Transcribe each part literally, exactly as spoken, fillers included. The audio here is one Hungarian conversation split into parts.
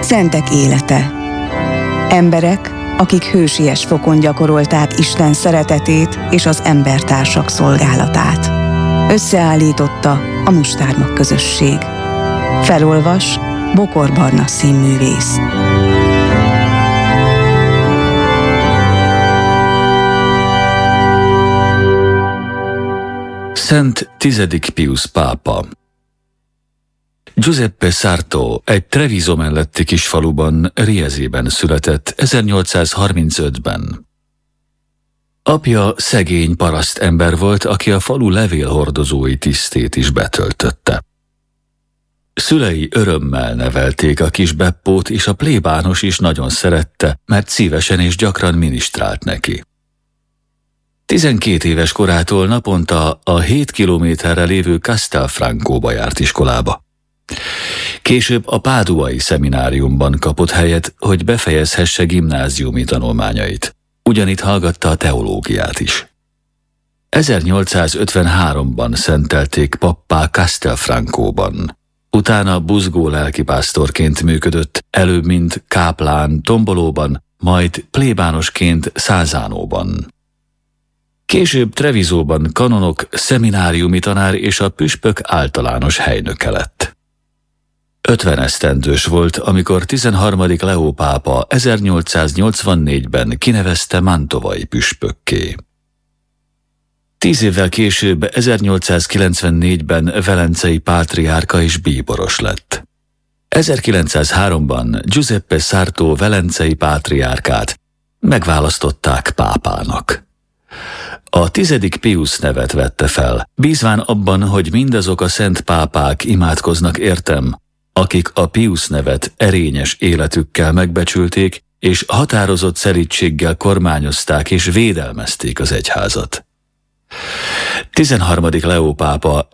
Szentek élete. Emberek, akik hősies fokon gyakorolták Isten szeretetét és az embertársak szolgálatát. Összeállította a Mustármag közösség. Felolvas Bokor Barna színművész. Szent tizedik Piusz pápa. Giuseppe Sarto egy Treviso melletti kisfaluban, Riezében született ezernyolcszázharmincötben. Apja szegény parasztember volt, aki a falu levélhordozói tisztét is betöltötte. Szülei örömmel nevelték a kis Beppót, és a plébános is nagyon szerette, mert szívesen és gyakran minisztrált neki. Tizenkét éves korától naponta a hét kilométerre lévő Castelfrancóba járt iskolába. Később a páduai szemináriumban kapott helyet, hogy befejezhesse gimnáziumi tanulmányait. Ugyanitt hallgatta a teológiát is. ezernyolcszázötvenháromban szentelték pappá Castelfrancóban. Utána buzgó lelkipásztorként működött, előbb mint káplán Tombolóban, majd plébánosként Százánóban. Később Trevisóban kanonok, szemináriumi tanár és a püspök általános helynöke lett. ötven esztendős volt, amikor tizenharmadik Leó pápa ezernyolcszáznyolcvannégyben kinevezte mantovai püspökké. Tíz évvel később, ezernyolcszázkilencvennégyben velencei pátriárka és bíboros lett. ezerkilencszázháromban Giuseppe Sarto velencei pátriárkát megválasztották pápának. A tizedik Piusz nevet vette fel, bízván abban, hogy mindazok a szent pápák imádkoznak értem, akik a Piusz nevet erényes életükkel megbecsülték, és határozott szelídséggel kormányozták és védelmezték az egyházat. tizenharmadik Leó pápa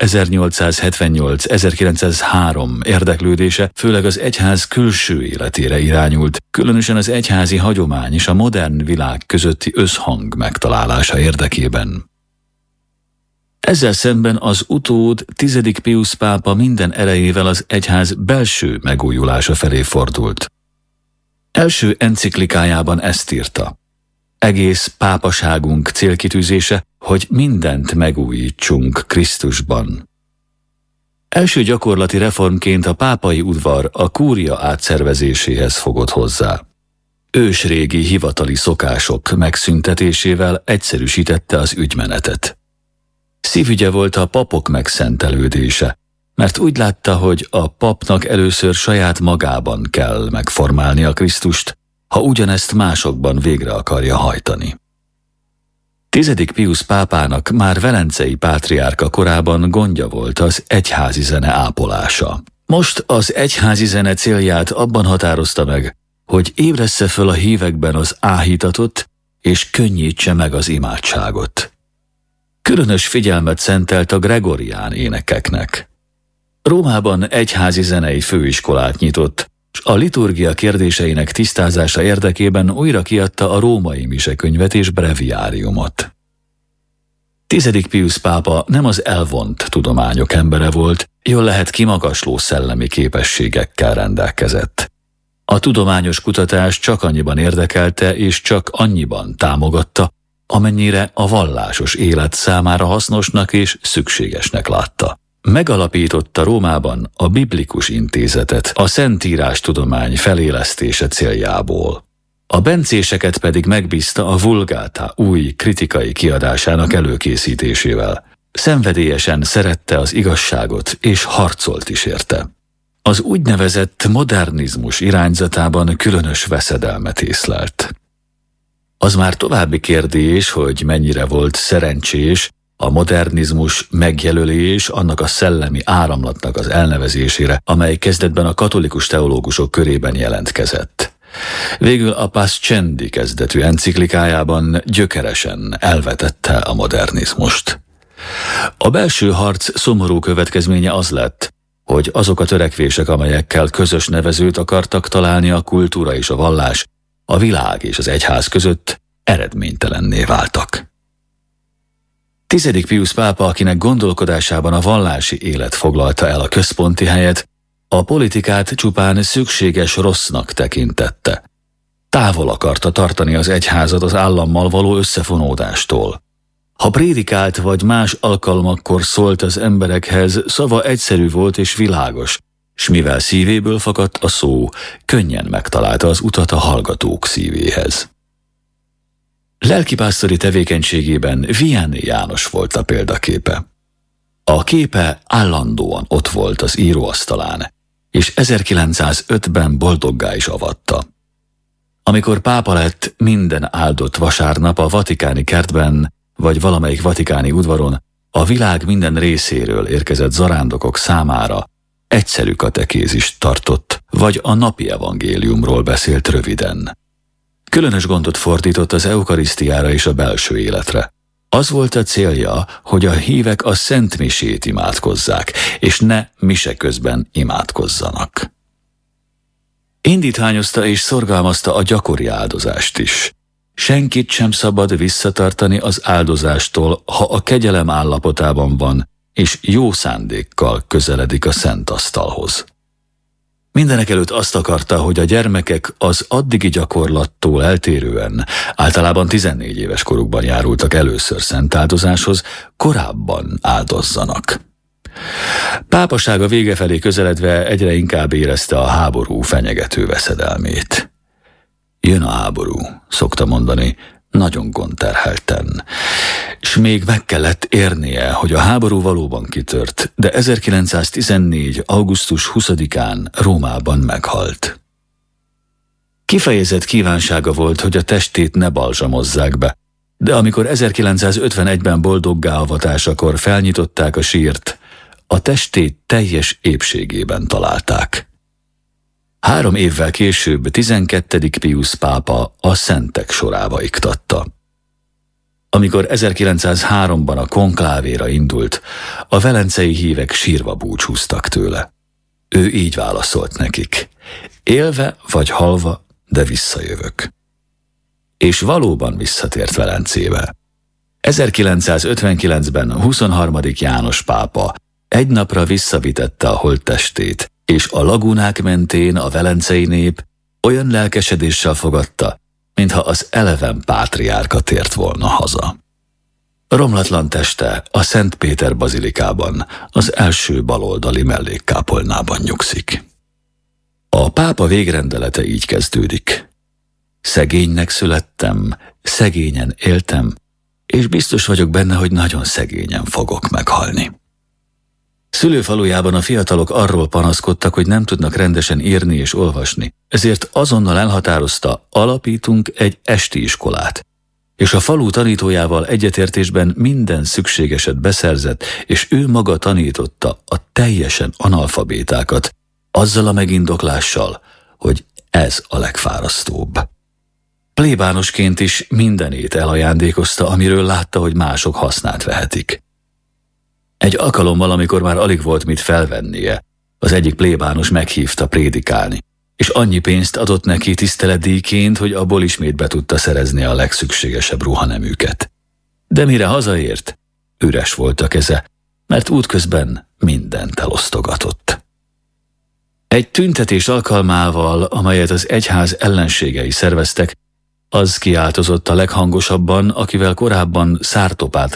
ezernyolcszázhetvennyolc-ezerkilencszázhárom érdeklődése főleg az egyház külső életére irányult, különösen az egyházi hagyomány és a modern világ közötti összhang megtalálása érdekében. Ezzel szemben az utód tizedik Piusz pápa minden erejével az egyház belső megújulása felé fordult. Első enciklikájában ezt írta: egész pápaságunk célkitűzése, hogy mindent megújítsunk Krisztusban. Első gyakorlati reformként a pápai udvar a kúria átszervezéséhez fogott hozzá. Ősrégi hivatali szokások megszüntetésével egyszerűsítette az ügymenetet. Szívügye volt a papok megszentelődése, mert úgy látta, hogy a papnak először saját magában kell megformálni a Krisztust, ha ugyanezt másokban végre akarja hajtani. Tizedik Piusz pápának már velencei pátriárka korában gondja volt az egyházi zene ápolása. Most az egyházi zene célját abban határozta meg, hogy ébressze föl a hívekben az áhítatot, és könnyítse meg az imádságot. Különös figyelmet szentelt a gregorián énekeknek. Rómában egyházi zenei főiskolát nyitott, és a liturgia kérdéseinek tisztázása érdekében újra kiadta a római misekönyvet és breviáriumot. Tizedik Piusz pápa nem az elvont tudományok embere volt, jól lehet kimagasló szellemi képességekkel rendelkezett. A tudományos kutatás csak annyiban érdekelte és csak annyiban támogatta, amennyire a vallásos élet számára hasznosnak és szükségesnek látta. Megalapította Rómában a Biblikus Intézetet a szentírástudomány felélesztése céljából. A bencéseket pedig megbízta a Vulgata új kritikai kiadásának előkészítésével. Szenvedélyesen szerette az igazságot és harcolt is érte. Az úgynevezett modernizmus irányzatában különös veszedelmet észlelt. Az már további kérdés, hogy mennyire volt szerencsés a modernizmus megjelölés annak a szellemi áramlatnak az elnevezésére, amely kezdetben a katolikus teológusok körében jelentkezett. Végül a Pascendi kezdetű enciklikájában gyökeresen elvetette a modernizmust. A belső harc szomorú következménye az lett, hogy azok a törekvések, amelyekkel közös nevezőt akartak találni a kultúra és a vallás, a világ és az egyház között, eredménytelenné váltak. Tizedik Piusz pápa, akinek gondolkodásában a vallási élet foglalta el a központi helyet, A politikát csupán szükséges rossznak tekintette. Távol akarta tartani az egyházat az állammal való összefonódástól. Ha prédikált vagy más alkalmakkor szólt az emberekhez, szava egyszerű volt és világos, s mivel szívéből fakadt a szó, könnyen megtalálta az utat a hallgatók szívéhez. Lelkipásztori tevékenységében Vianney János volt a példaképe. A képe állandóan ott volt az íróasztalán, és ezerkilencszázötben boldoggá is avatta. Amikor pápa lett, minden áldott vasárnap a vatikáni kertben, vagy valamelyik vatikáni udvaron a világ minden részéről érkezett zarándokok számára egyszerű katekézist tartott, vagy a napi evangéliumról beszélt röviden. Különös gondot fordított az eukarisztiára és a belső életre. Az volt a célja, hogy a hívek a szent misét imádkozzák, és ne mise közben imádkozzanak. Indítványozta és szorgalmazta a gyakori áldozást is. Senkit sem szabad visszatartani az áldozástól, ha a kegyelem állapotában van, és jó szándékkal közeledik a szent asztalhoz. Mindenekelőtt azt akarta, hogy a gyermekek az addigi gyakorlattól eltérően, általában tizennégy éves korukban járultak először szentáldozáshoz, korábban áldozzanak. Pápasága vége felé közeledve egyre inkább érezte a háború fenyegető veszedelmét. Jön a háború, szokta mondani, nagyon gondterhelten, s még meg kellett érnie, hogy a háború valóban kitört, de ezerkilencszáztizennégy. augusztus huszadikán Rómában meghalt. Kifejezett kívánsága volt, hogy a testét ne balzsamozzák be, de amikor ezerkilencszázötvenegyben boldoggá avatásakor felnyitották a sírt, a testét teljes épségében találták. Három évvel később tizenkettedik Piusz pápa a szentek sorába iktatta. Amikor ezerkilencszázháromban a konklávéra indult, a velencei hívek sírva búcsúztak tőle. Ő így válaszolt nekik: élve vagy halva, de visszajövök. És valóban visszatért Velencébe. ezerkilencszázötvenkilencben huszonharmadik János pápa egy napra visszavitette a holttestét, és a lagúnák mentén a velencei nép olyan lelkesedéssel fogadta, mintha az eleven pátriárka tért volna haza. Romlatlan teste a Szent Péter bazilikában, az első baloldali mellékkápolnában nyugszik. A pápa végrendelete így kezdődik: szegénynek születtem, szegényen éltem, és biztos vagyok benne, hogy nagyon szegényen fogok meghalni. Szülőfalujában a fiatalok arról panaszkodtak, hogy nem tudnak rendesen írni és olvasni, ezért azonnal elhatározta, alapítunk egy esti iskolát, és a falu tanítójával egyetértésben minden szükségeset beszerzett, és ő maga tanította a teljesen analfabétákat, azzal a megindoklással, hogy ez a legfárasztóbb. Plébánosként is mindenét elajándékozta, amiről látta, hogy mások hasznát vehetik. Egy alkalommal, amikor már alig volt mit felvennie, az egyik plébános meghívta prédikálni, és annyi pénzt adott neki tiszteletdíjként, hogy abból ismét be tudta szerezni a legszükségesebb ruhaneműket. De mire hazaért, üres volt a keze, mert útközben mindent elosztogatott. Egy tüntetés alkalmával, amelyet az egyház ellenségei szerveztek, az kiáltozott a leghangosabban, akivel korábban Szártó